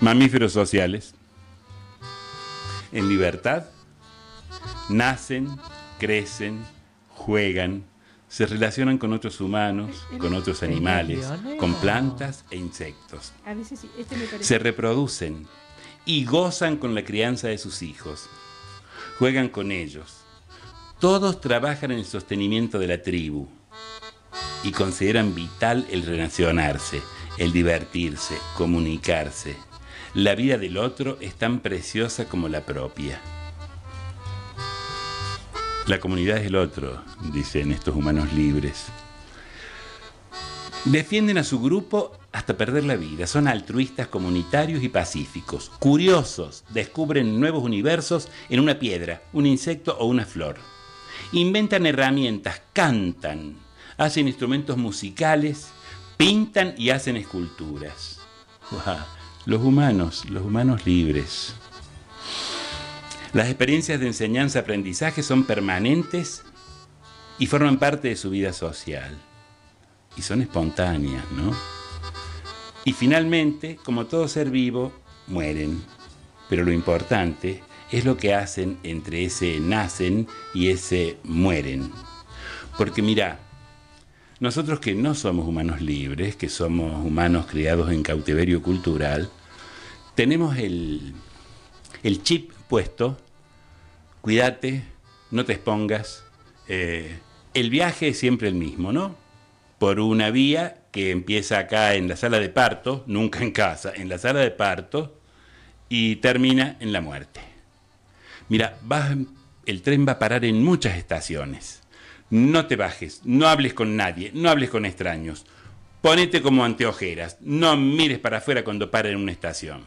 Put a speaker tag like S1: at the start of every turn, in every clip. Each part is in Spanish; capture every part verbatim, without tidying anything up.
S1: Mamíferos sociales. En libertad, nacen, crecen, juegan, se relacionan con otros humanos, con otros animales, con plantas e insectos.
S2: A veces sí, este me parece.
S1: Se reproducen y gozan con la crianza de sus hijos. Juegan con ellos. Todos trabajan en el sostenimiento de la tribu y consideran vital el relacionarse, el divertirse, comunicarse. La vida del otro es tan preciosa como la propia. La comunidad es el otro, dicen estos humanos libres. Defienden a su grupo hasta perder la vida. Son altruistas, comunitarios y pacíficos. Curiosos, descubren nuevos universos en una piedra, un insecto o una flor. Inventan herramientas, cantan, hacen instrumentos musicales, pintan y hacen esculturas. ¡Wow! Los humanos, los humanos libres. Las experiencias de enseñanza-aprendizaje son permanentes y forman parte de su vida social. Y son espontáneas, ¿no? Y finalmente, como todo ser vivo, mueren. Pero lo importante es lo que hacen entre ese nacen y ese mueren. Porque mirá, nosotros que no somos humanos libres, que somos humanos criados en cautiverio cultural, tenemos el, el chip puesto, cuídate, no te expongas. Eh, el viaje es siempre el mismo, ¿no? Por una vía que empieza acá en la sala de parto, nunca en casa, en la sala de parto, y termina en la muerte. Mira, vas, el tren va a parar en muchas estaciones. No te bajes, no hables con nadie, no hables con extraños. Ponete como anteojeras, no mires para afuera cuando pare en una estación.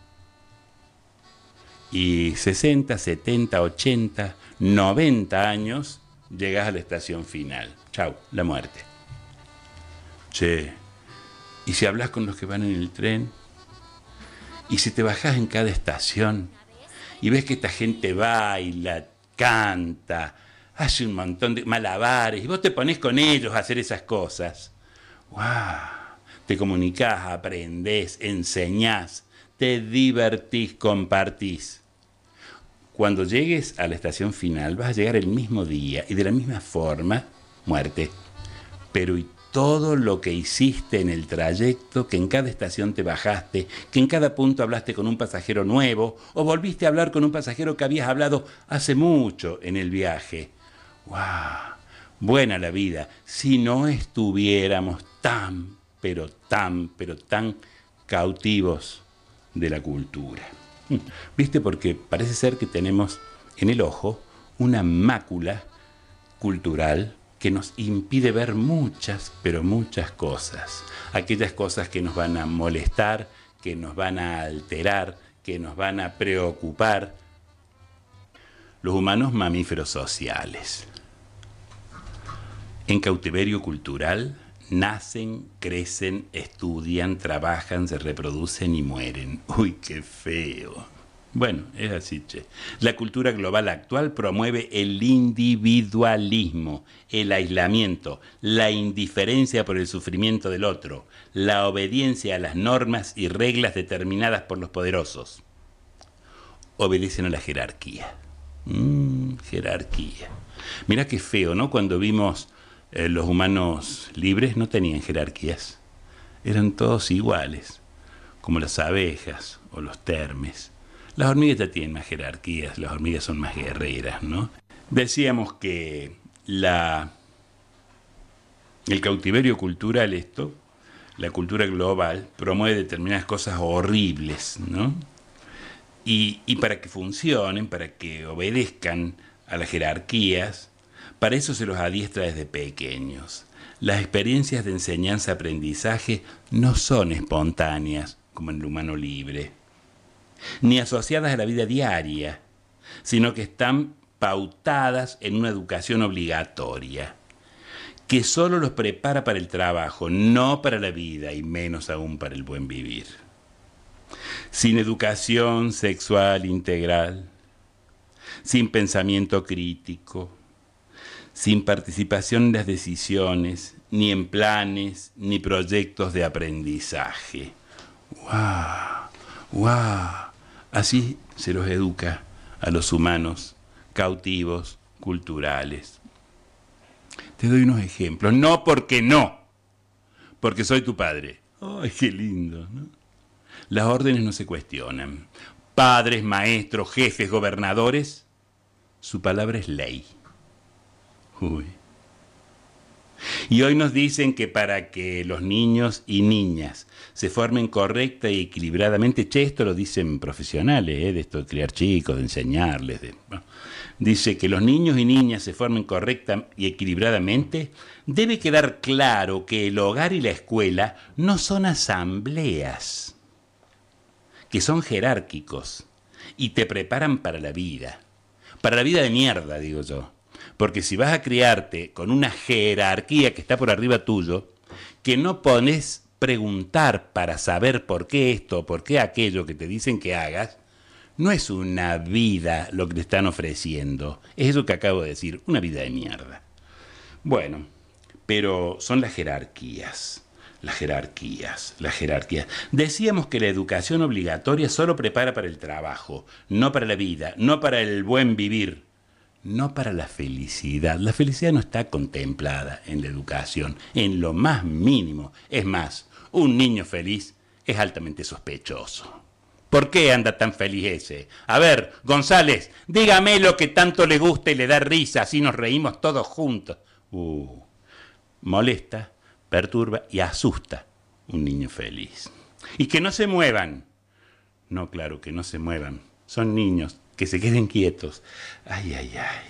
S1: Y sesenta, setenta, ochenta, noventa años, llegas a la estación final. Chau, la muerte. Che, ¿y si hablas con los que van en el tren? ¿Y si te bajás en cada estación y ves que esta gente baila, canta, hace un montón de malabares y vos te ponés con ellos a hacer esas cosas? ¡Wow! Te comunicás, aprendés, enseñás, te divertís, compartís. Cuando llegues a la estación final vas a llegar el mismo día y de la misma forma, muerte. Pero y todo lo que hiciste en el trayecto, que en cada estación te bajaste, que en cada punto hablaste con un pasajero nuevo o volviste a hablar con un pasajero que habías hablado hace mucho en el viaje. ¡Wow! Buena la vida si no estuviéramos tan, pero tan, pero tan cautivos de la cultura. ¿Viste? Porque parece ser que tenemos en el ojo una mácula cultural que nos impide ver muchas, pero muchas cosas. Aquellas cosas que nos van a molestar, que nos van a alterar, que nos van a preocupar. Los humanos mamíferos sociales. En cautiverio cultural, nacen, crecen, estudian, trabajan, se reproducen y mueren. ¡Uy, qué feo! Bueno, es así, che. La cultura global actual promueve el individualismo, el aislamiento, la indiferencia por el sufrimiento del otro, la obediencia a las normas y reglas determinadas por los poderosos. Obedecen a la jerarquía. Mm, jerarquía. Mirá qué feo, ¿no? Cuando vimos eh, los humanos libres no tenían jerarquías. Eran todos iguales, como las abejas o los termes. Las hormigas ya tienen más jerarquías, las hormigas son más guerreras, ¿no? Decíamos que la, el cautiverio cultural, esto, la cultura global, promueve determinadas cosas horribles, ¿no? Y, y para que funcionen, para que obedezcan a las jerarquías, para eso se los adiestra desde pequeños. Las experiencias de enseñanza-aprendizaje no son espontáneas, como en el humano libre, ni asociadas a la vida diaria, sino que están pautadas en una educación obligatoria, que solo los prepara para el trabajo, no para la vida y menos aún para el buen vivir. Sin educación sexual integral, sin pensamiento crítico, sin participación en las decisiones, ni en planes, ni proyectos de aprendizaje. ¡Wow! ¡Guau! Así se los educa a los humanos cautivos, culturales. Te doy unos ejemplos. No porque no, porque soy tu padre. ¡Ay, qué lindo! ¿No? Las órdenes no se cuestionan. Padres, maestros, jefes, gobernadores, su palabra es ley. Uy. Y hoy nos dicen que para que los niños y niñas se formen correcta y equilibradamente, che, esto lo dicen profesionales, ¿eh? De esto de criar chicos, de enseñarles. De, bueno, dice que los niños y niñas se formen correcta y equilibradamente, debe quedar claro que el hogar y la escuela no son asambleas, que son jerárquicos y te preparan para la vida. Para la vida de mierda, digo yo. Porque si vas a criarte con una jerarquía que está por arriba tuyo, que no pones preguntar para saber por qué esto, por qué aquello que te dicen que hagas, no es una vida lo que te están ofreciendo. Es eso que acabo de decir, una vida de mierda. Bueno, pero son las jerarquías. Las jerarquías, las jerarquías. Decíamos que la educación obligatoria solo prepara para el trabajo, no para la vida, no para el buen vivir, no para la felicidad. La felicidad no está contemplada en la educación, en lo más mínimo. Es más, un niño feliz es altamente sospechoso. ¿Por qué anda tan feliz ese? A ver, González, dígame lo que tanto le gusta y le da risa, así nos reímos todos juntos. Uh, molesta, perturba y asusta un niño feliz. Y que no se muevan. No, claro, que no se muevan. Son niños, que se queden quietos. Ay, ay, ay.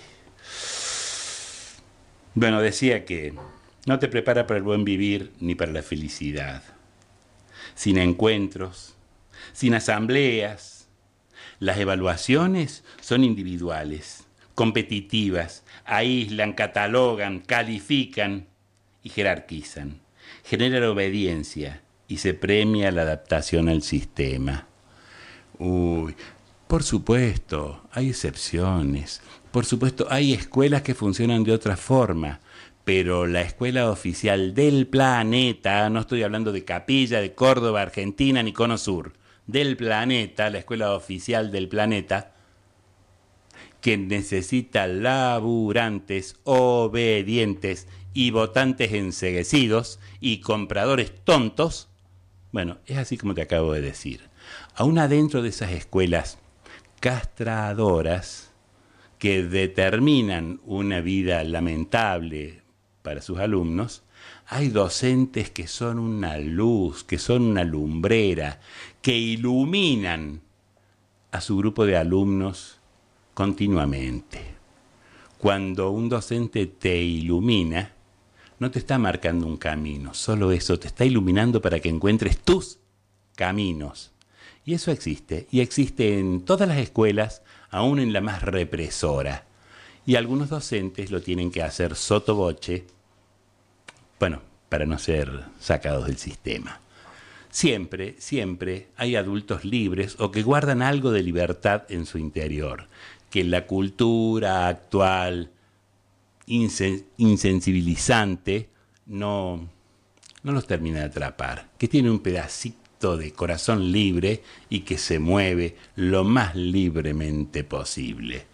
S1: Bueno, decía que no te prepara para el buen vivir ni para la felicidad. Sin encuentros, sin asambleas. Las evaluaciones son individuales, competitivas, aíslan, catalogan, califican y jerarquizan. Generan obediencia y se premia la adaptación al sistema. Uy, por supuesto, hay excepciones. Por supuesto, hay escuelas que funcionan de otra forma. Pero la escuela oficial del planeta, no estoy hablando de Capilla, de Córdoba, Argentina, ni Cono Sur, del planeta, la escuela oficial del planeta, que necesita laburantes, obedientes y votantes enceguecidos y compradores tontos, bueno, es así como te acabo de decir. Aún adentro de esas escuelas castradoras que determinan una vida lamentable para sus alumnos, hay docentes que son una luz, que son una lumbrera, que iluminan a su grupo de alumnos continuamente. Cuando un docente te ilumina, no te está marcando un camino, solo eso, te está iluminando para que encuentres tus caminos. Y eso existe, y existe en todas las escuelas, aún en la más represora. Y algunos docentes lo tienen que hacer sotto voce, bueno, para no ser sacados del sistema. Siempre, siempre hay adultos libres o que guardan algo de libertad en su interior, que la cultura actual insen- insensibilizante no, no los termina de atrapar, que tiene un pedacito de corazón libre y que se mueve lo más libremente posible.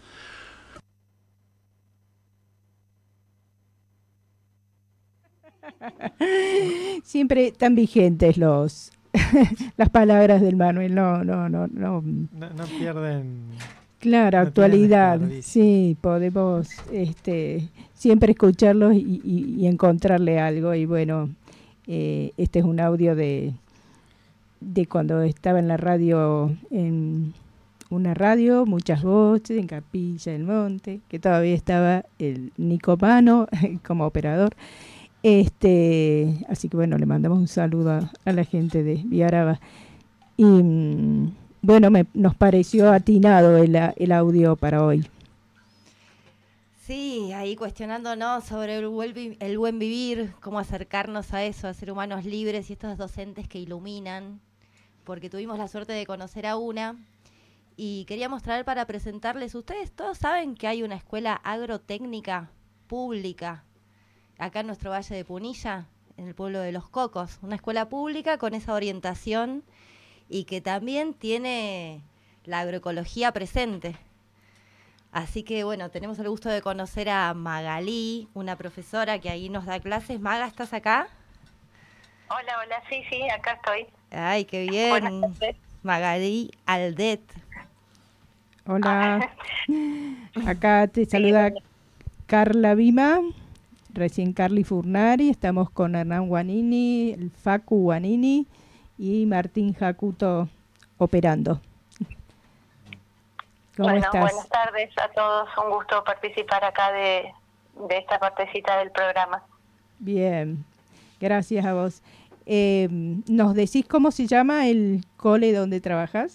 S2: Siempre tan vigentes los las palabras del Manuel, no, no, no, no.
S3: No, no pierden.
S2: Claro,
S3: No
S2: actualidad,
S3: pierden
S2: sí, podemos este, siempre escucharlos y, y, y encontrarle algo. Y bueno, eh, este es un audio de, de cuando estaba en la radio, en una radio, muchas voces, en Capilla del Monte, que todavía estaba el Nico Mano como operador. Este, así que bueno, le mandamos un saludo a, a la gente de Viaraba. Y mm, bueno, me, nos pareció atinado el, el audio para hoy.
S4: Sí, ahí cuestionándonos sobre el buen, vi- el buen vivir, cómo acercarnos a eso, a ser humanos libres y estos docentes que iluminan, porque tuvimos la suerte de conocer a una y queríamos traer para presentarles. Ustedes todos saben que hay una escuela agrotécnica pública acá en nuestro Valle de Punilla, en el pueblo de Los Cocos, una escuela pública con esa orientación y que también tiene la agroecología presente. Así que bueno, tenemos el gusto de conocer a Magalí, una profesora que ahí nos da clases. Maga, ¿estás acá?
S3: Hola, hola, sí, sí, acá estoy.
S4: Ay, qué bien.
S3: Buenas tardes.
S4: Magalí Aldet.
S2: Hola, acá te saluda
S3: Sí,
S2: Carla Vima, recién Carly Furnari, estamos con Hernán Guanini, el Facu Guanini y Martín Jacuto operando. ¿Cómo
S3: bueno,
S2: estás?
S3: buenas tardes a todos, un gusto participar acá de, de esta partecita del programa.
S2: Bien, gracias a vos. Eh, ¿Nos decís cómo se llama el cole donde trabajas?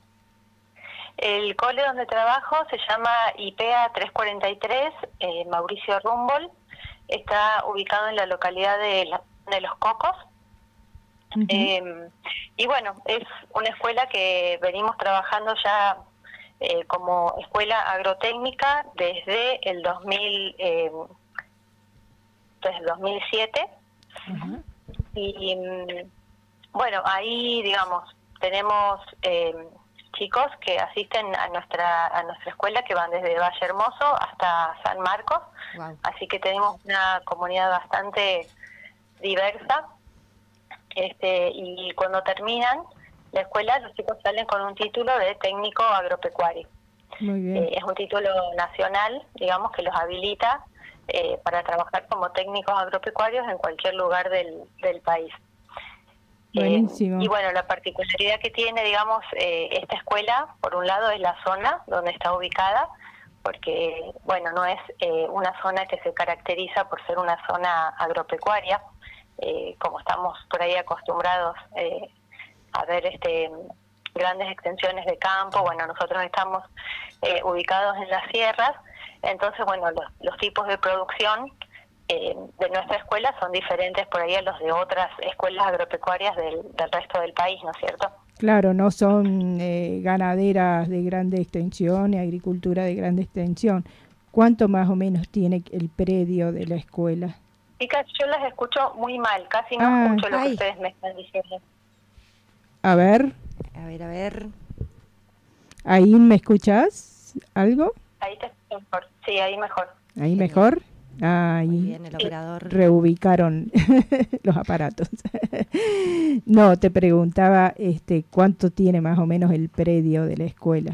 S3: El cole donde trabajo se llama I P E A trescientos cuarenta y tres, eh, Mauricio Rumbold, está ubicado en la localidad de, la, de Los Cocos.
S2: Uh-huh.
S3: Eh, y bueno, es una escuela que venimos trabajando ya eh, como escuela agrotécnica desde el dos mil, eh, desde el dos mil siete.
S2: Uh-huh.
S3: Y bueno, ahí digamos tenemos eh, chicos que asisten a nuestra a nuestra escuela, que van desde Valle Hermoso hasta San Marcos.
S4: Wow.
S3: Así que tenemos una comunidad bastante diversa. Este, y cuando terminan la escuela, los chicos salen con un título de técnico agropecuario.
S2: Muy bien.
S3: Eh, es un título nacional, digamos, que los habilita eh, para trabajar como técnicos agropecuarios en cualquier lugar del, del país.
S2: Buenísimo.
S3: Eh, y bueno, la particularidad que tiene, digamos, eh, esta escuela, por un lado, es la zona donde está ubicada, porque, bueno, no es eh, una zona que se caracteriza por ser una zona agropecuaria, eh, como estamos por ahí acostumbrados eh, a ver este grandes extensiones de campo. Bueno, nosotros estamos eh, ubicados en las sierras, entonces, bueno, los, los tipos de producción eh, de nuestra escuela son diferentes por ahí a los de otras escuelas agropecuarias del, del resto del país, ¿no es cierto?
S2: Claro, no son eh, ganaderas de grande extensión y agricultura de grande extensión. ¿Cuánto más o menos tiene el predio de la escuela?
S3: Chicas, yo las escucho muy mal, casi no
S2: Ah,
S3: escucho lo
S4: ay.
S3: que ustedes me están diciendo.
S2: A ver,
S4: A ver, a ver.
S2: ¿ahí me escuchás algo?
S3: Ahí te escucho mejor. Sí, ahí mejor.
S2: ¿Ahí
S4: Genial.
S2: mejor?
S4: Muy
S2: Ahí
S4: bien, el operador.
S2: reubicaron los aparatos. No, te preguntaba este, ¿cuánto tiene más o menos el predio de la escuela?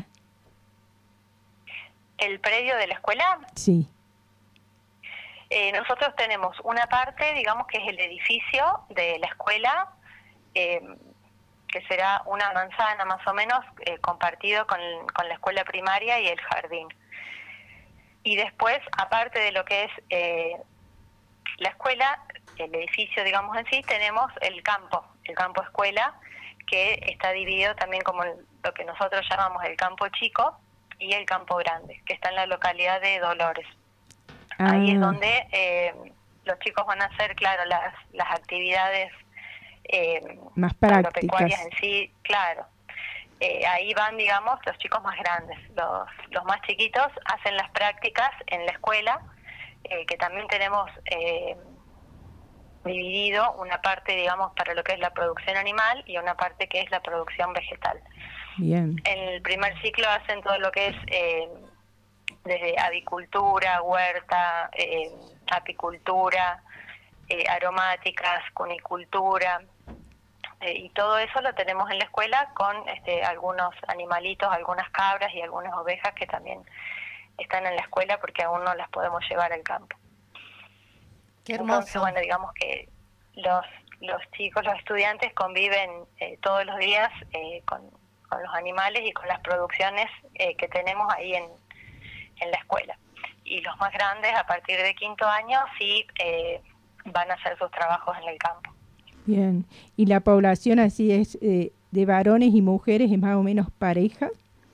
S3: ¿El predio de la escuela?
S2: Sí.
S3: Eh, nosotros tenemos una parte, digamos, que es el edificio de la escuela, eh, que será una manzana más o menos, eh, compartido con, con la escuela primaria y el jardín. Y después, aparte de lo que es eh, la escuela, el edificio, digamos en sí, tenemos el campo, el campo escuela, que está dividido también como el, lo que nosotros llamamos el campo chico y el campo grande, que está en la localidad de Dolores.
S2: Ah,
S3: Ahí es donde eh, los chicos van a hacer, claro, las, las actividades eh,
S2: más prácticas.
S3: agropecuarias en sí, claro. Eh, ahí van, digamos, los chicos más grandes. Los, los más chiquitos hacen las prácticas en la escuela, eh, que también tenemos eh, dividido una parte, digamos, para lo que es la producción animal y una parte que es la producción vegetal.
S2: Bien.
S3: En el primer ciclo hacen todo lo que es eh, desde avicultura, huerta, eh, apicultura, eh, aromáticas, cunicultura, eh, y todo eso lo tenemos en la escuela con este, algunos animalitos, algunas cabras y algunas ovejas que también están en la escuela porque aún no las podemos llevar al campo.
S4: Qué hermoso.
S3: Entonces, bueno, digamos que los, los chicos, los estudiantes conviven eh, todos los días eh, con, con los animales y con las producciones eh, que tenemos ahí en, en la escuela. Y los más grandes, a partir de quinto año, sí eh, van a hacer sus trabajos en el campo.
S2: Bien. ¿Y la población así es eh, de varones y mujeres, es más o menos pareja?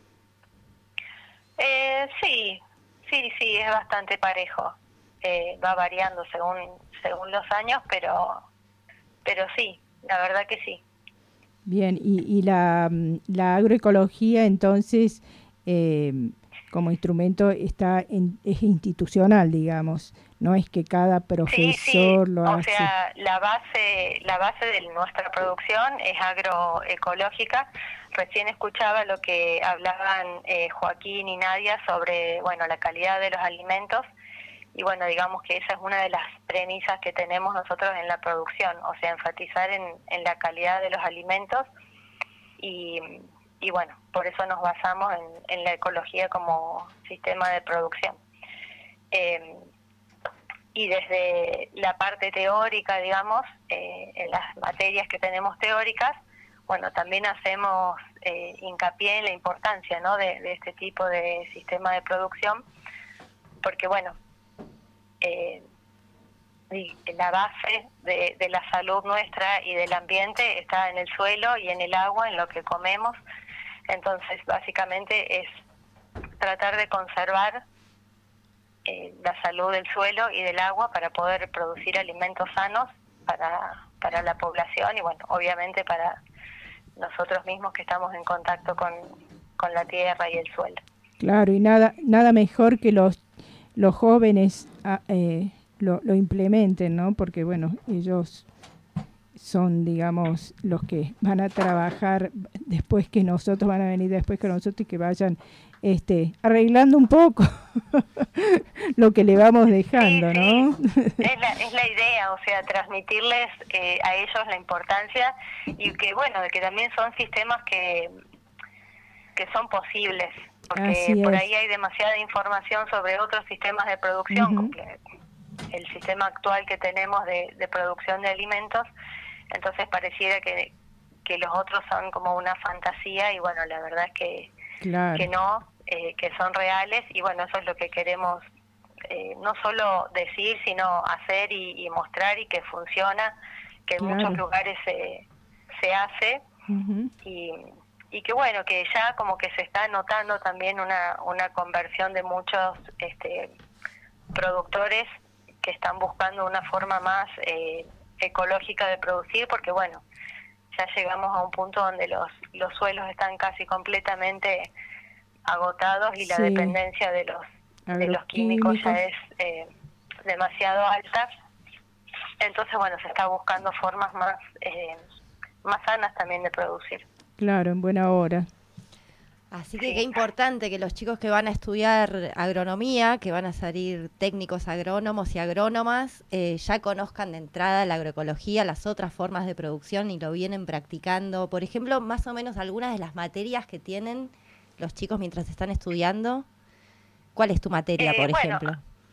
S3: Eh, sí, sí, sí, es bastante parejo. Eh, va variando según según los años, pero pero sí, la verdad que sí.
S2: Bien, y, y la, la agroecología entonces eh, como instrumento está en, es institucional, digamos, no es que cada profesor
S3: sí, sí.
S2: lo
S3: o
S2: hace.
S3: O sea, la base, la base de nuestra producción es agroecológica. Recién escuchaba lo que hablaban eh, Joaquín y Nadia sobre, bueno, la calidad de los alimentos. Y bueno, digamos que esa es una de las premisas que tenemos nosotros en la producción, o sea, enfatizar en, en la calidad de los alimentos y, y bueno, por eso nos basamos en, en la ecología como sistema de producción. Eh, y desde la parte teórica, digamos, eh, en las materias que tenemos teóricas, bueno, también hacemos eh, hincapié en la importancia, ¿no?, de, de este tipo de sistema de producción, porque bueno, Eh, la base de, de la salud nuestra y del ambiente está en el suelo y en el agua, en lo que comemos. Entonces, básicamente es tratar de conservar eh, la salud del suelo y del agua para poder producir alimentos sanos para, para la población y, bueno, obviamente para nosotros mismos que estamos en contacto con, con la tierra y el suelo.
S2: Claro, y nada, nada mejor que los los jóvenes eh, lo, lo implementen, ¿no? Porque, bueno, ellos son, digamos, los que van a trabajar después que nosotros, van a venir después que nosotros y que vayan este, arreglando un poco lo que le vamos dejando,
S3: sí,
S2: ¿no?
S3: Sí. Es la, es la idea, o sea, transmitirles eh, a ellos la importancia y que, bueno, de que también son sistemas que, que son posibles. Porque por ahí hay demasiada información sobre otros sistemas de producción, uh-huh. porque el sistema actual que tenemos de, de producción de alimentos, entonces pareciera que, que los otros son como una fantasía y bueno, la verdad es que, claro. que no, eh, que son reales y bueno, eso es lo que queremos eh, no solo decir, sino hacer y, y mostrar y que funciona, que en claro. muchos lugares se, se hace uh-huh. y... y que bueno, que ya como que se está notando también una, una conversión de muchos este, productores que están buscando una forma más eh, ecológica de producir, porque bueno, ya llegamos a un punto donde los, los suelos están casi completamente agotados y sí. la dependencia de los, de los químicos ya es eh, demasiado alta. Entonces bueno, se está buscando formas más, eh, más sanas también de producir.
S2: Claro, en buena hora.
S4: Así que sí. Qué importante que los chicos que van a estudiar agronomía, que van a salir técnicos agrónomos y agrónomas, eh, ya conozcan de entrada la agroecología, las otras formas de producción y lo vienen practicando. Por ejemplo, más o menos algunas de las materias que tienen los chicos mientras están estudiando. ¿Cuál es tu materia, eh, por bueno, ejemplo?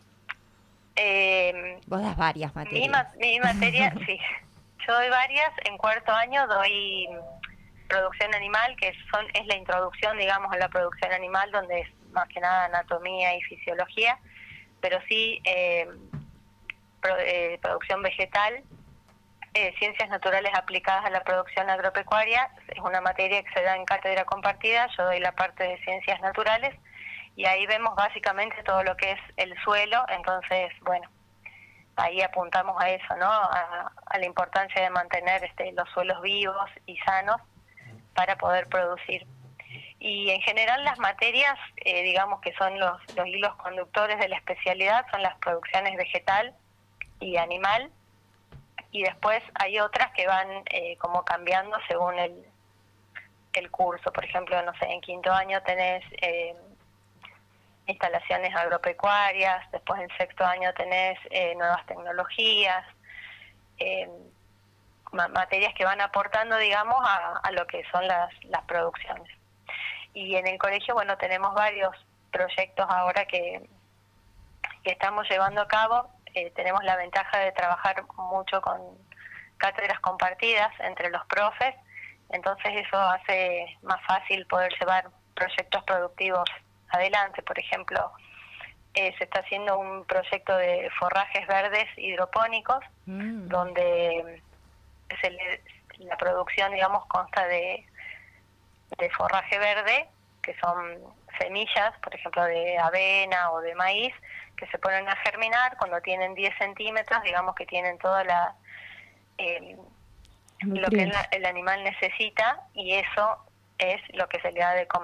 S3: Eh,
S4: Vos das varias materias.
S3: Mi, ma- mi materia, sí. Yo doy varias. En cuarto año doy producción animal, que son es la introducción, digamos, a la producción animal, donde es más que nada anatomía y fisiología, pero sí eh, pro, eh, producción vegetal, eh, ciencias naturales aplicadas a la producción agropecuaria, es una materia que se da en cátedra compartida, yo doy la parte de ciencias naturales, y ahí vemos básicamente todo lo que es el suelo, entonces, bueno, ahí apuntamos a eso, ¿no? A, a la importancia de mantener este, los suelos vivos y sanos, para poder producir. Y en general las materias, eh, digamos que son los, los hilos conductores de la especialidad, son las producciones vegetal y animal, y después hay otras que van eh, como cambiando según el, el curso. Por ejemplo, no sé, en quinto año tenés eh, instalaciones agropecuarias, después en sexto año tenés eh, nuevas tecnologías, eh, materias que van aportando, digamos, a, a lo que son las, las producciones. Y en el colegio, bueno, tenemos varios proyectos ahora que, que estamos llevando a cabo. Eh, tenemos la ventaja de trabajar mucho con cátedras compartidas entre los profes, entonces eso hace más fácil poder llevar proyectos productivos adelante. Por ejemplo, eh, se está haciendo un proyecto de forrajes verdes hidropónicos, mm. donde Se le, la producción, digamos, consta de, de forraje verde, que son semillas, por ejemplo, de avena o de maíz, que se ponen a germinar cuando tienen diez centímetros, digamos que tienen toda la eh, lo que el, el animal necesita, y eso es lo que se le da de comer. Entonces,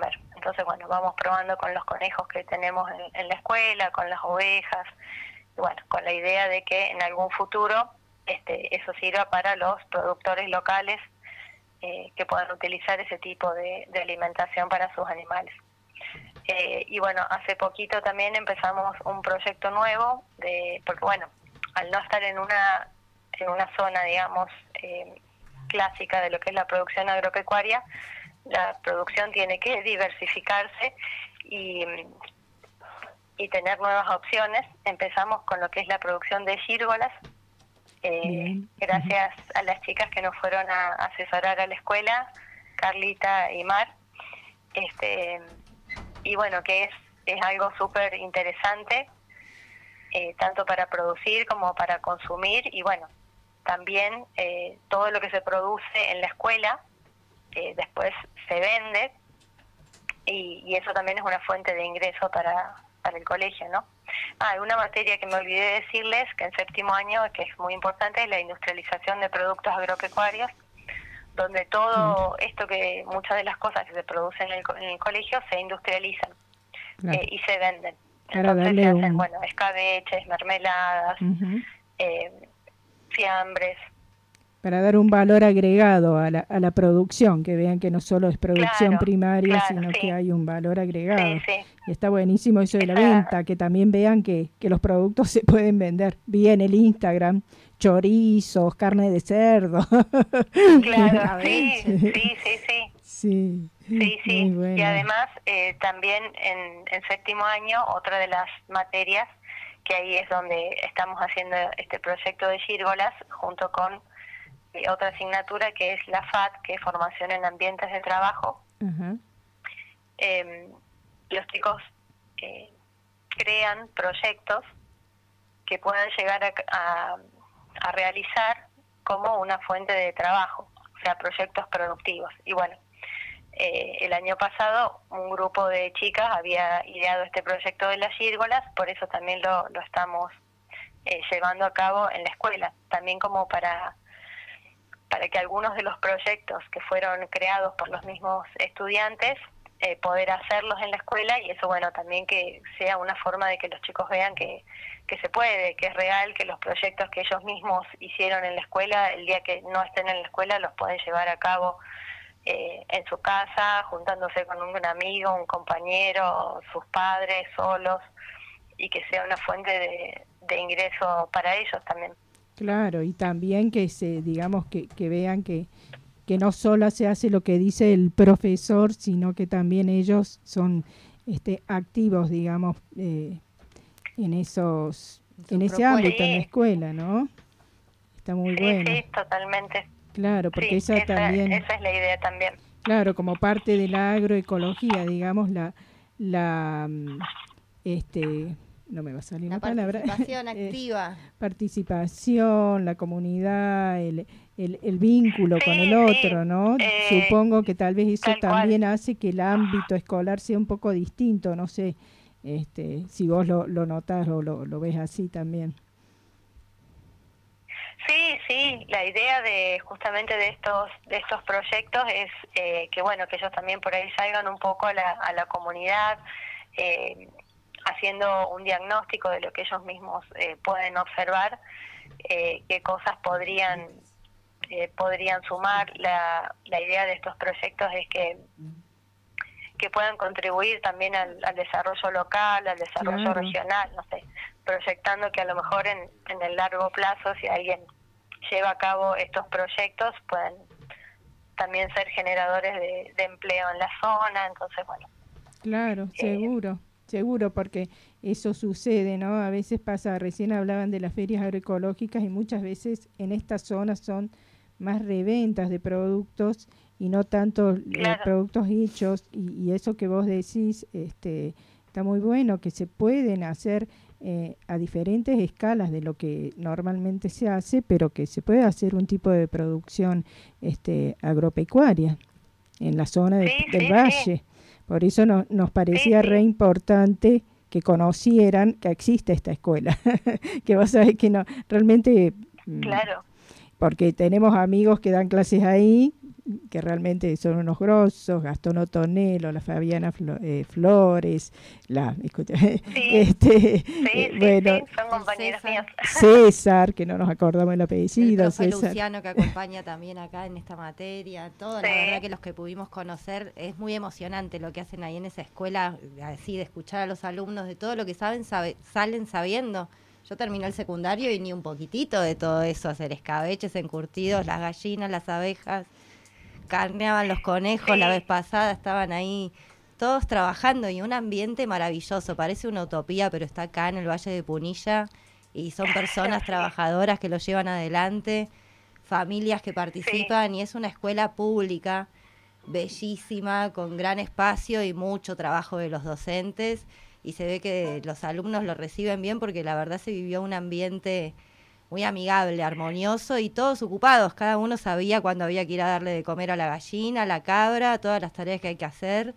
S3: entonces bueno, vamos probando con los conejos que tenemos en, en la escuela, con las ovejas, y bueno, con la idea de que en algún futuro este, eso sirva para los productores locales eh, que puedan utilizar ese tipo de, de alimentación para sus animales. Eh, y bueno, hace poquito también empezamos un proyecto nuevo, de porque bueno, al no estar en una en una zona, digamos, eh, clásica de lo que es la producción agropecuaria, la producción tiene que diversificarse y, y tener nuevas opciones. Empezamos con lo que es la producción de gírgolas, eh, gracias a las chicas que nos fueron a asesorar a la escuela, Carlita y Mar, este y bueno, que es, es algo súper interesante, eh, tanto para producir como para consumir, y bueno, también eh, todo lo que se produce en la escuela eh, después se vende, y, y eso también es una fuente de ingreso para, para el colegio, ¿no? Ah, una materia que me olvidé de decirles, que en séptimo año, que es muy importante, es la industrialización de productos agropecuarios, donde todo esto, que muchas de las cosas que se producen en el, en el colegio se industrializan, claro, eh, y se venden.
S2: Para
S3: Entonces
S2: darle
S3: se hacen,
S2: un...
S3: bueno, escabeches, mermeladas, uh-huh. eh, fiambres.
S2: Para dar un valor agregado a la, a la producción, que vean que no solo es producción
S3: claro,
S2: primaria,
S3: claro,
S2: sino
S3: sí.
S2: que hay un valor agregado.
S3: Sí, sí.
S2: Y está buenísimo eso de
S3: Esa...
S2: la venta, que también vean que, que los productos se pueden vender. Vi en el Instagram chorizos, carne de cerdo.
S3: Claro, sí, sí, sí, sí.
S2: Sí,
S3: sí, sí.
S2: Bueno.
S3: Y además eh, también en, en séptimo año, otra de las materias, que ahí es donde estamos haciendo este proyecto de gírgolas, junto con eh, otra asignatura que es la F A T, que es Formación en Ambientes de Trabajo. Uh-huh. Eh, los chicos eh, crean proyectos que puedan llegar a, a, a realizar como una fuente de trabajo, o sea, proyectos productivos. Y bueno, eh, el año pasado un grupo de chicas había ideado este proyecto de las gírgolas, por eso también lo, lo estamos eh, llevando a cabo en la escuela, también como para, para que algunos de los proyectos que fueron creados por los mismos estudiantes, eh, poder hacerlos en la escuela, y eso, bueno, también que sea una forma de que los chicos vean que, que se puede, que es real, que los proyectos que ellos mismos hicieron en la escuela, el día que no estén en la escuela los pueden llevar a cabo eh, en su casa, juntándose con un amigo, un compañero, sus padres, solos, y que sea una fuente de, de ingreso para ellos también.
S2: Claro, y también que se, digamos, que, que vean que que no solo se hace lo que dice el profesor, sino que también ellos son este, activos, digamos, eh, en esos, en ese ámbito, en la escuela, ¿no? Está muy
S3: sí,
S2: bueno.
S3: Sí, totalmente.
S2: Claro, porque
S3: sí,
S2: esa,
S3: esa
S2: también...
S3: Esa es la idea también.
S2: Claro, como parte de la agroecología, digamos, la... la este no me va a salir la, la palabra.
S4: Participación activa.
S2: Eh, participación, la comunidad, el, el, el vínculo
S3: sí,
S2: con el otro,
S3: sí.
S2: ¿no?
S3: Eh,
S2: Supongo que tal vez eso
S3: tal
S2: también
S3: cual.
S2: hace que el ámbito escolar sea un poco distinto, no sé, este, si vos lo, lo notás o lo, lo ves así también.
S3: Sí, sí, la idea de justamente de estos de estos proyectos es eh, que bueno, que ellos también por ahí salgan un poco a la, a la comunidad, eh, haciendo un diagnóstico de lo que ellos mismos eh, pueden observar, eh, qué cosas podrían eh, podrían sumar. La, la idea de estos proyectos es que que puedan contribuir también al, al desarrollo local, al desarrollo claro. regional, no sé, proyectando que a lo mejor en, en el largo plazo, si alguien lleva a cabo estos proyectos, pueden también ser generadores de, de empleo en la zona, entonces bueno.
S2: Claro,
S3: eh,
S2: seguro. Seguro, porque eso sucede, ¿no? A veces pasa, recién hablaban de las ferias agroecológicas y muchas veces en estas zonas son más reventas de productos y no tanto
S3: claro.
S2: eh, productos hechos, y, y eso que vos decís este, está muy bueno, que se pueden hacer eh, a diferentes escalas de lo que normalmente se hace, pero que se puede hacer un tipo de producción este, agropecuaria en la zona de,
S3: sí,
S2: del
S3: sí,
S2: valle.
S3: Sí.
S2: Por eso no, nos parecía
S3: sí, sí.
S2: re importante que conocieran que existe esta escuela, que vos sabés que no, realmente...
S3: Claro.
S2: Porque tenemos amigos que dan clases ahí, que realmente son unos grosos, Gastón Otonelo, la Fabiana Flo- eh, Flores, la escucha,
S3: Sí,
S2: este,
S3: sí,
S2: eh,
S3: sí,
S2: bueno,
S3: sí, son compañeros
S4: César.
S3: míos.
S2: César, que no nos acordamos el
S4: El
S2: apellido,
S4: profe
S2: César.
S4: Luciano que acompaña también acá en esta materia, todo, la
S3: Sí.
S4: verdad que los que pudimos conocer, es muy emocionante lo que hacen ahí en esa escuela, así de escuchar a los alumnos, de todo lo que saben, sabe, salen sabiendo. Yo terminé el secundario y ni un poquitito de todo eso, hacer escabeches, encurtidos, las gallinas, las abejas, carneaban los conejos,
S3: Sí.
S4: la vez pasada estaban ahí todos trabajando y un ambiente maravilloso, parece una utopía, pero está acá en el Valle de Punilla y son personas trabajadoras que lo llevan adelante, familias que participan y es una escuela pública bellísima, con gran espacio y mucho trabajo de los docentes y se ve que los alumnos lo reciben bien porque la verdad se vivió un ambiente muy amigable, armonioso y todos ocupados, cada uno sabía cuándo había que ir a darle de comer a la gallina, a la cabra, todas las tareas que hay que hacer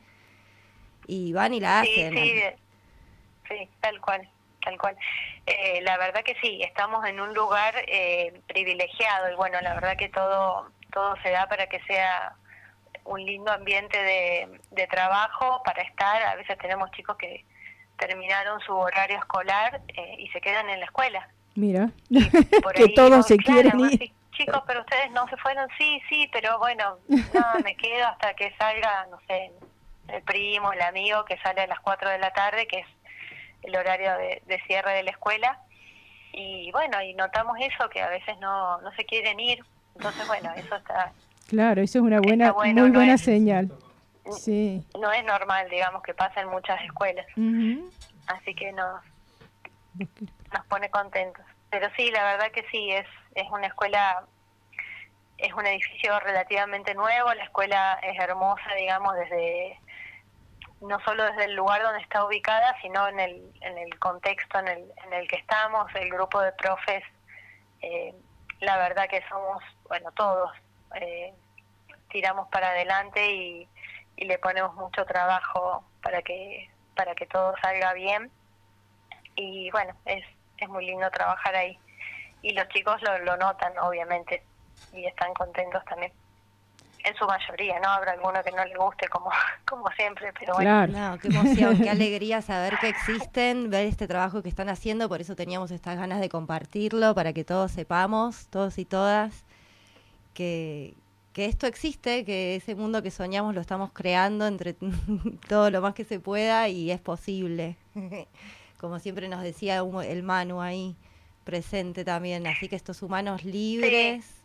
S4: y van y la
S3: Sí,
S4: hacen.
S3: sí, sí, tal cual, tal cual. Eh, la verdad que sí, estamos en un lugar eh, privilegiado y bueno, la verdad que todo todo se da para que sea un lindo ambiente de, de trabajo para estar. A veces tenemos chicos que terminaron su horario escolar eh, y se quedan en la escuela.
S2: Mira,
S3: Por
S2: que
S3: ahí,
S2: todos
S3: vos,
S2: se
S3: claro,
S2: quieren
S3: vos
S2: ir.
S3: decís, chicos, pero ustedes no se fueron, sí, sí, pero bueno, no, me quedo hasta que salga, no sé, el primo, el amigo que sale a las cuatro de la tarde, que es el horario de, de cierre de la escuela. Y bueno, y notamos eso, que a veces no, no se quieren ir. Entonces, bueno, eso está,
S2: Claro, eso es una buena,
S3: está bueno,
S2: muy
S3: no
S2: buena
S3: es,
S2: señal. Sí.
S3: no es normal, digamos, que pasa en muchas escuelas.
S2: Ujú.
S3: Así que nos, nos pone contentos. Pero sí, la verdad que sí, es, es una escuela, es un edificio relativamente nuevo, la escuela es hermosa, digamos, desde no solo desde el lugar donde está ubicada, sino en el, en el contexto en el, en el que estamos, el grupo de profes, eh, la verdad que somos, bueno, todos eh, tiramos para adelante y, y le ponemos mucho trabajo para que para que todo salga bien y bueno, es, es muy lindo trabajar ahí y los chicos lo, lo notan obviamente y están contentos también. En su mayoría, ¿no? Habrá alguno que no le guste como, como siempre, pero bueno.
S2: Claro.
S4: No, qué emoción, qué alegría saber que existen, ver este trabajo que están haciendo, por eso teníamos estas ganas de compartirlo, para que todos sepamos, todos y todas, que, que esto existe, que ese mundo que soñamos lo estamos creando entre todo lo más que se pueda y es posible. Como siempre nos decía el Manu ahí presente también, así que estos humanos libres...
S3: Sí.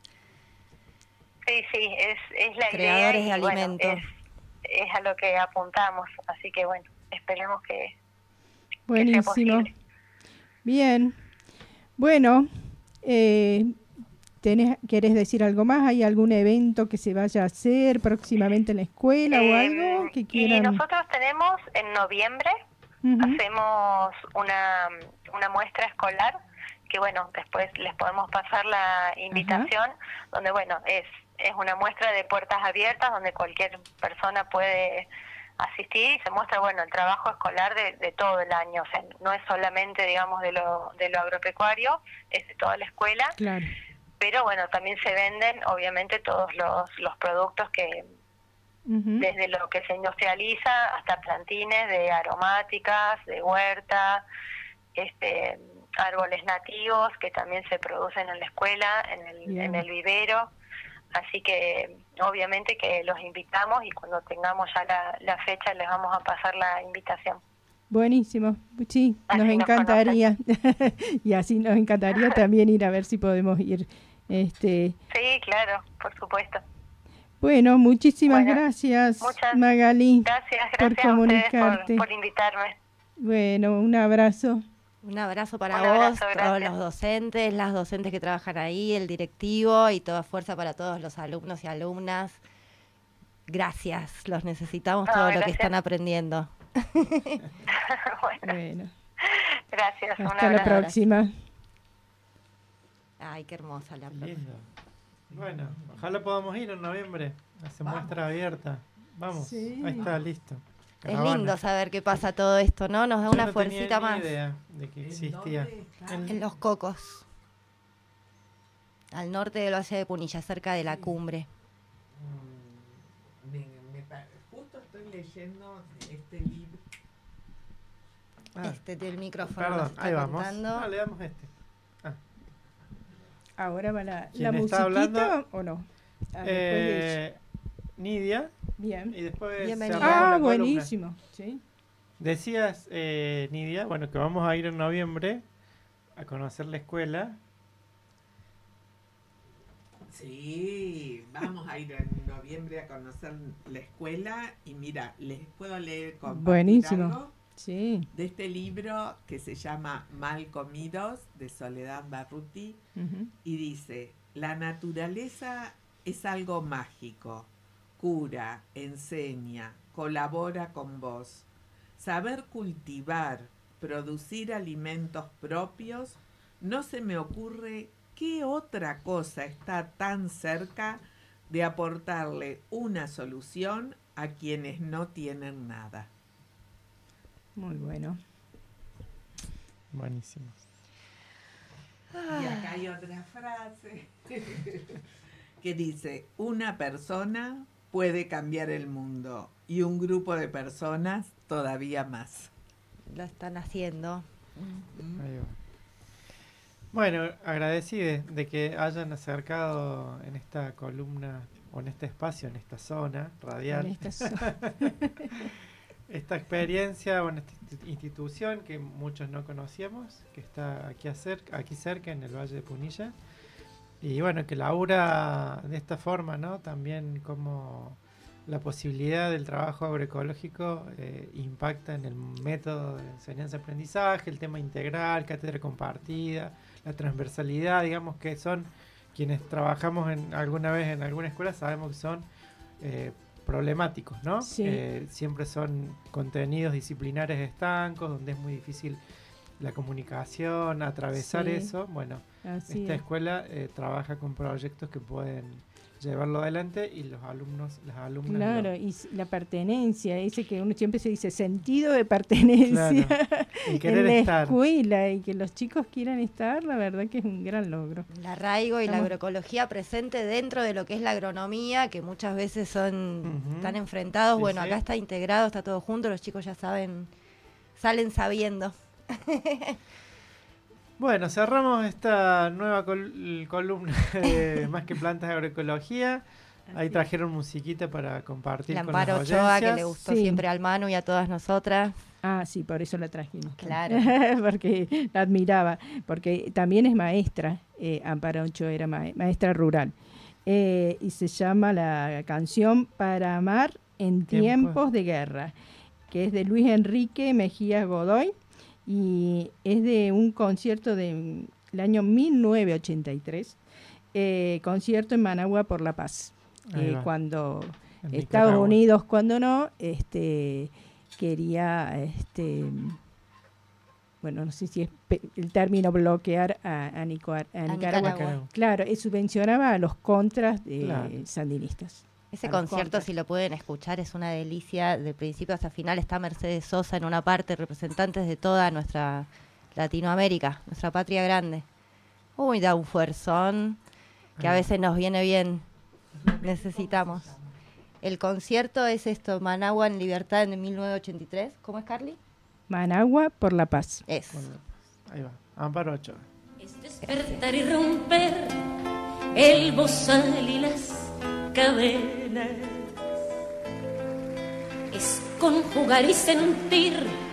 S3: Sí, sí, es, es la
S4: creadores
S3: idea y
S4: de
S3: bueno,
S4: alimentos.
S3: es, es a lo que apuntamos, así que bueno, esperemos que,
S2: Buenísimo.
S3: que sea posible.
S2: Bien. Bueno, eh, ¿tenés, ¿querés decir algo más? ¿Hay algún evento que se vaya a hacer próximamente en la escuela
S3: eh,
S2: o algo que quieran?
S3: Y nosotros tenemos en noviembre,
S2: uh-huh.
S3: hacemos una, una muestra escolar, que bueno, después les podemos pasar la invitación, uh-huh. donde bueno, es es una muestra de puertas abiertas donde cualquier persona puede asistir y se muestra bueno el trabajo escolar de, de todo el año, o sea, no es solamente digamos de lo de lo agropecuario, es de toda la escuela,
S2: claro.
S3: Pero bueno, también se venden obviamente todos los, los productos que uh-huh. desde lo que se industrializa hasta plantines de aromáticas, de huerta, este árboles nativos que también se producen en la escuela, en el, yeah. en el vivero. Así que obviamente que los invitamos y cuando tengamos ya la, la fecha les vamos a pasar la invitación.
S2: Buenísimo, sí,
S3: así
S2: nos encantaría.
S3: Nos
S2: y así nos encantaría también ir a ver si podemos ir. Este...
S3: Sí, claro, por supuesto.
S2: Bueno, muchísimas
S3: bueno,
S2: gracias,
S3: muchas
S2: Magali,
S3: gracias, gracias
S2: por comunicarte.
S3: Por, por invitarme.
S2: Bueno, un abrazo.
S4: Un abrazo para
S3: Un
S4: vos,
S3: abrazo,
S4: todos los docentes, las docentes que trabajan ahí, el directivo y toda fuerza para todos los alumnos y alumnas. Gracias, los necesitamos no, todo gracias. Lo que están aprendiendo.
S3: bueno.
S2: bueno,
S3: gracias.
S2: Hasta la próxima.
S4: Ay, qué hermosa la próxima.
S5: Lindo. Bueno, ojalá podamos ir en noviembre a esa muestra abierta. Vamos,
S2: sí.
S5: Ahí está, listo.
S4: Caravana. Es lindo saber qué pasa todo esto, ¿no? Nos da
S5: Yo
S4: una
S5: no
S4: fuercita
S5: tenía
S4: más.
S5: Ni idea de que existía.
S4: En, en Los Cocos. Al norte del Valle de Punilla, cerca de la cumbre.
S6: leyendo este libro.
S5: Ah,
S4: Este del micrófono.
S5: perdón,
S4: nos está
S5: ahí vamos.
S4: cortando.
S5: No, le damos este. Ah.
S2: Ahora va la,
S5: ¿Quién
S2: la
S5: está
S2: musiquita
S5: hablando?
S2: o no. Ah, después de ella.
S5: Eh, Nidia.
S2: Bien.
S5: Y después
S4: Bienvenida.
S5: cerramos
S2: Ah,
S5: la columna.
S2: buenísimo. Sí.
S5: Decías, eh, Nidia, bueno, que vamos a ir en noviembre a conocer la escuela.
S6: Sí, vamos a ir en noviembre a conocer la escuela y mira, les puedo leer compartir
S2: Buenísimo.
S6: algo
S2: Sí.
S6: de este libro que se llama Mal Comidos de Soledad Barruti
S2: Ujú.
S6: y dice, la naturaleza es algo mágico, cura, enseña, colabora con vos. Saber cultivar, producir alimentos propios, no se me ocurre qué otra cosa está tan cerca de aportarle una solución a quienes no tienen nada.
S2: Muy bueno.
S5: Buenísimo.
S6: Y acá hay otra frase que dice, una persona puede cambiar el mundo y un grupo de personas todavía más.
S4: Lo están haciendo.
S5: Ahí va. Bueno, agradecido de, de que hayan acercado en esta columna o en este espacio, en esta zona radial,
S2: En esta zona.
S5: esta experiencia o en esta insti- institución que muchos no conocíamos, que está aquí, acer- aquí cerca en el Valle de Punilla. Y bueno, que labura de esta forma, ¿no? También como la posibilidad del trabajo agroecológico eh, impacta en el método de enseñanza-aprendizaje, el tema integral, cátedra compartida, la transversalidad, digamos que son quienes trabajamos en alguna vez en alguna escuela, sabemos que son eh, problemáticos, ¿no?
S2: Sí.
S5: Eh, siempre son contenidos disciplinares estancos, donde es muy difícil la comunicación, atravesar
S2: Sí.
S5: eso. Bueno,
S2: Así
S5: esta
S2: es.
S5: escuela eh, trabaja con proyectos que pueden llevarlo adelante y los alumnos, las alumnas
S2: Claro,
S5: lo-
S2: y s- la pertenencia, ese que uno siempre se dice sentido de pertenencia
S5: Claro, el querer
S2: en la
S5: estar.
S2: escuela y que los chicos quieran estar, la verdad que es un gran logro.
S4: El arraigo y la
S2: Estamos-
S4: agroecología presente dentro de lo que es la agronomía, que muchas veces son
S5: Ujú.
S4: tan enfrentados.
S5: Sí,
S4: Bueno,
S5: sí.
S4: acá está integrado, está todo junto, los chicos ya saben, salen sabiendo.
S5: Bueno, cerramos esta nueva col- columna de Más que Plantas de Agroecología. Ahí
S2: Así
S5: trajeron musiquita para compartir
S4: La
S5: con las
S4: Amparo Ochoa, que le
S5: audiencias.
S4: gustó
S2: Sí.
S4: siempre al Manu y a todas nosotras.
S2: Ah, sí, por eso la trajimos.
S4: Claro.
S2: Porque la admiraba, porque también es maestra, eh, Amparo Ochoa era ma- maestra rural. Eh, y se llama la canción Para amar en
S5: Tiempo.
S2: tiempos de guerra, que es de Luis Enrique Mejía Godoy y es de un concierto del año mil novecientos ochenta y tres, eh, concierto en Managua por la Paz,
S5: Ahí
S2: eh,
S5: va,
S2: cuando
S5: en
S2: Estados
S5: Nicaragua.
S2: Unidos, cuando no, este quería, este bueno, no sé si es pe- el término bloquear a, a, Nico- a Nicaragua.
S4: Nicaragua.
S2: Claro, y subvencionaba a los contras de
S5: Claro.
S2: sandinistas.
S4: Ese
S2: A los
S4: concierto,
S2: contras.
S4: si lo pueden escuchar, es una delicia. De principio hasta final está Mercedes Sosa en una parte, representantes de toda nuestra Latinoamérica, nuestra patria grande. Uy, da un fuerzón que a
S5: Ahí va.
S4: veces nos viene bien. Necesitamos. El concierto es esto, Managua en Libertad en mil novecientos ochenta y tres. ¿Cómo es, Carly?
S2: Managua por la Paz.
S4: Es.
S5: Bueno, ahí va, Amparo Ochoa.
S7: Es despertar y romper el bozal y las cadenas. Es conjugar y sentir